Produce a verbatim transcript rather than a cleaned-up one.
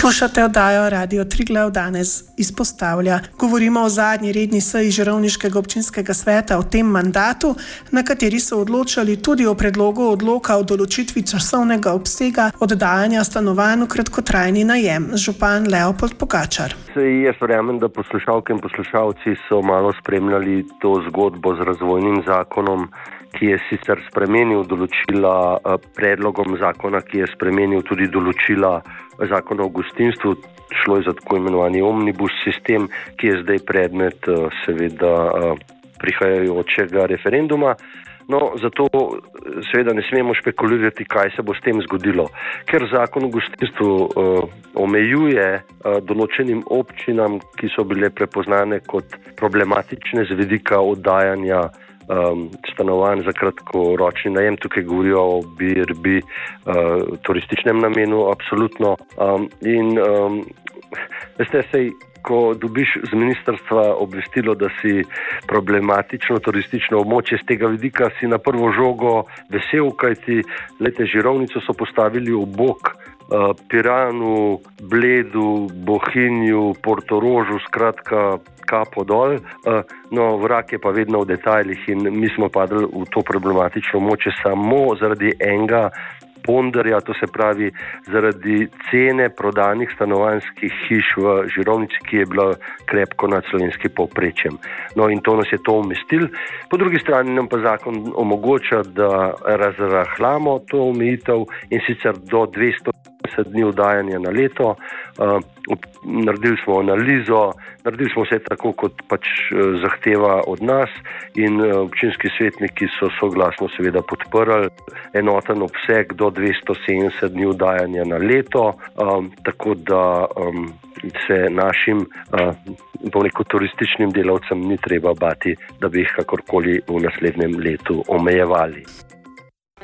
Poslušate oddajo Radio Triglav danes izpostavlja. Govorimo o zadnji redni seji Žirovniškega občinskega sveta v tem mandatu, na kateri so odločali tudi o predlogu odloka o določitvi časovnega obsega oddajanja stanovanj v kratkotrajni najem. Župan Leopold Pogačar. Jaz verjamem, da poslušalke in poslušalci so malo spremljali to zgodbo z razvojnim zakonom, ki je sicer spremenil določila predlogom zakona, ki je spremenil tudi določila zakona o gostinstvu. Šlo je za tako imenovani omnibus sistem, ki je zdaj predmet seveda prihajajočega referenduma. No, zato seveda ne smemo špekulirati, kaj se bo s tem zgodilo. Ker zakon o gostinstvu uh, omejuje uh, določenim občinam, ki so bile prepoznane kot problematične z vidika oddajanja um, stanovanj za kratkoročni najem, tukaj govorijo o B and B uh, turističnem namenu, absolutno. Um, in um, veste, sej, ko dobiš z ministrstva obvestilo, da si problematično turistično območje, z tega vidika si na prvo žogo vesel, kajti lete Žirovnico so postavili v bok uh, Piranu, Bledu, Bohinju, Portorožu, skratka kapo dol. Uh, no, vrak je pa vedno v detajlih in mi smo padli v to problematično območje samo zaradi enega ponderja, to se pravi zaradi cene prodanih stanovanjskih hiš v Žirovnici, ki je bila krepko nad slovenskim povprečjem. No in to nas je to umestil. Po drugi strani nam pa zakon omogoča, da razrahljamo to omejitev in sicer do dvesto dni oddajanja na leto. Uh, naredili smo analizo, naredili smo vse tako, kot pač uh, zahteva od nas in uh, občinski svetniki so soglasno seveda podprli enoten obseg do dvesto sedemdeset dni oddajanja na leto, um, tako da um, se našim uh, povneko turističnim delavcem ni treba bati, da bi jih kakorkoli v naslednjem letu omejevali.